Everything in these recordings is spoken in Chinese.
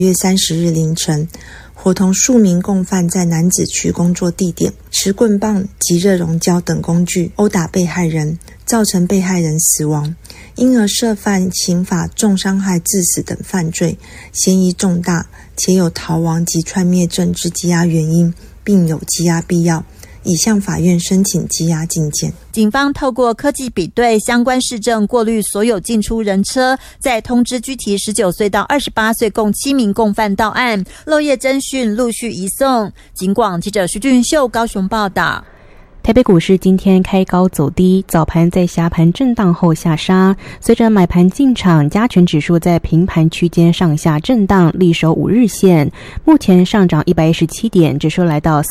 月30日凌晨，伙同数名共犯在楠梓区工作地点持棍棒及热熔胶等工具殴打被害人，造成被害人死亡，因而涉犯刑法重伤害致死等犯罪，嫌疑重大，且有逃亡及串灭证之羁押原因，并有羁押必要，已向法院申请羁押禁见。 警方透过科技比对相关市政，过滤所有进出人车，再通知拘提19岁到28岁共7名共犯到案，漏夜侦讯，陆续移送。警广记者徐俊秀高雄报道。 台北股市今天开高走低，早盘在狭盘震荡后下杀，随着买盘进场，加权指数在平盘区间上下震荡，力守5日线，目前上涨117点，指数来到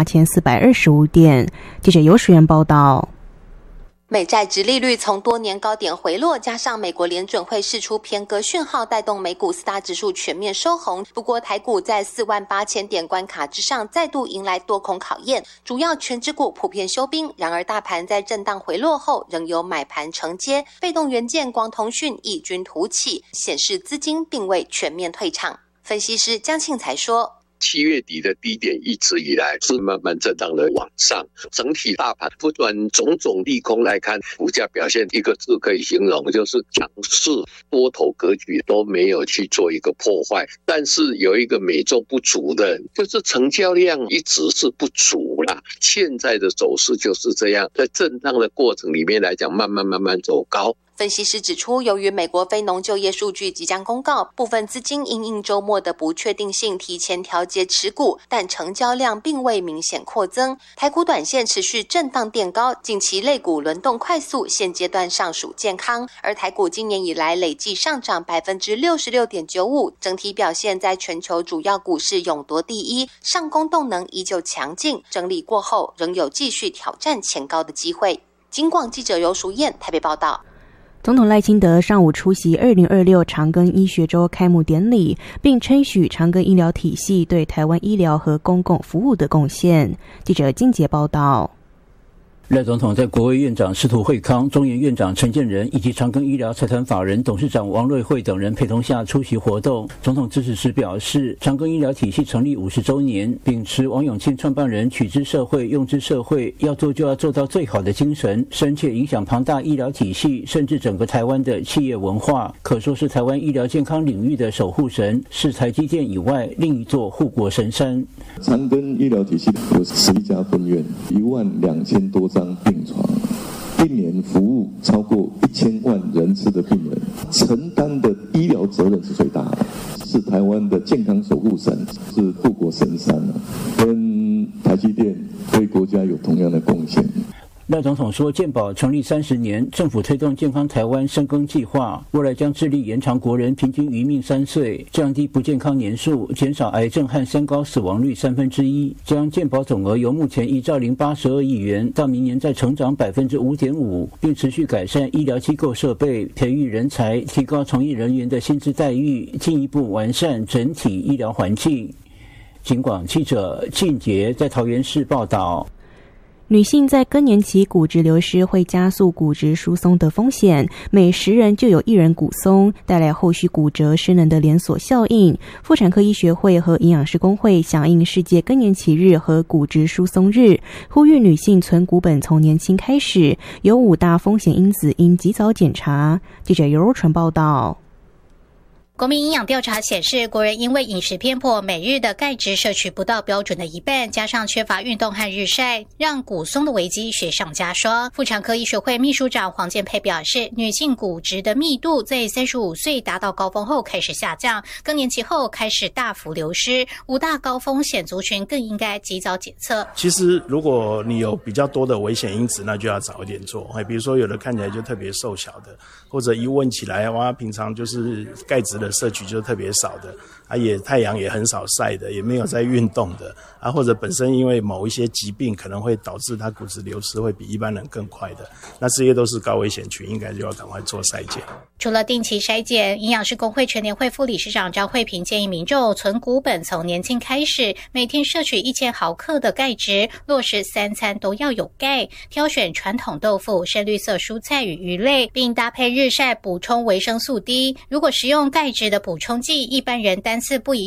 48425点。记者尤水源报道。 美债殖利率从多年高点回落，加上美国联准会释出偏鸽讯号，带动美股4大指数全面收红。不过台股在48000点关卡之上再度迎来多空考验，主要权值股普遍休兵。然而大盘在震荡回落后仍有买盘承接，被动元件、光通讯异军突起，显示资金并未全面退场。分析师江庆才说 ，7月底的低点一直以来是慢慢震荡的往上，整体大盘不管种种利空来看，股价表现一个字可以形容，就是强势，多头格局都没有去做一个破坏。但是有一个美中不足的，就是成交量一直是不足啦。现在的走势就是这样，在震荡的过程里面来讲，慢慢走高。 分析师指出，由于美国非农就业数据即将公告，部分资金因应周末的不确定性提前调节持股，但成交量并未明显扩增。台股短线持续震荡垫高，近期类股轮动快速，现阶段尚属健康。而台股今年以来累计上涨 66.95%， 整体表现在全球主要股市勇夺第一，上攻动能依旧强劲，整理过后仍有继续挑战前高的机会。警广记者尤淑燕台北报道。 总统赖清德上午出席2026长庚医学周开幕典礼，并称许长庚医疗体系对台湾医疗和公共服务的贡献。记者金杰报道。 赖总统在国卫院长司徒惠康、中研院长陈建仁以及长庚医疗财团法人董事长王瑞惠等人陪同下出席活动。总统致辞时表示，长庚医疗体系成立50周年，秉持王永庆创办人取之社会、用之社会，要做就要做到最好的精神，深切影响庞大医疗体系，甚至整个台湾的企业文化，可说是台湾医疗健康领域的守护神，是台积电以外另一座护国神山。 长庚医疗体系有11家分院，12000多张病床，一年服务超过1000万人次的病人，承担的医疗责任是最大的，是台湾的健康守护神，是护国神山跟台积电对国家有同样的贡献。 赖总统说，健保成立30年，政府推动健康台湾深耕计划，未来将致力延长国人平均余命3岁，降低不健康年数，减少癌症和三高死亡率1/3，将健保总额由目前1兆082亿元到明年再成长 5.5%， 并持续改善医疗机构设备，培育人才，提高从业人员的薪资待遇，进一步完善整体医疗环境。警广记者靳杰在桃园市报道。 女性在更年期骨质流失会加速骨质疏松的风险，每10人就有1人骨松，带来后续骨折失能的连锁效应。妇产科医学会和营养师公会响应世界更年期日和骨质疏松日，呼吁女性存骨本从年轻开始，有5大风险因子应及早检查。记者尤若纯报道。 国民营养调查显示，国人因为饮食偏颇，每日的钙质摄取不到标准的1半，加上缺乏运动和日晒，让骨松的危机雪上加霜。妇产科医学会秘书长黄建佩表示，女性骨质的密度在35岁达到高峰后开始下降，更年期后开始大幅流失，5大高风险族群更应该及早检测。 其实如果你有比较多的危险因子，那就要早一点做，比如说有的看起来就特别瘦小的，或者一问起来平常就是钙质的摄取就特别少的，也太阳也很少晒的，也没有在运动的，或者本身因为某一些疾病可能会导致他骨质流失会比一般人更快的，那这些都是高危险群，应该就要赶快做筛检。 除了定期筛检，营养师公会全联会副理事长张慧萍建议民众存骨本从年轻开始，每天摄取1000毫克的钙质，落实3餐都要有钙，挑选传统豆腐、深绿色蔬菜与鱼类，并搭配日晒补充维生素 D。如果食用钙质的补充剂，一般人单次不宜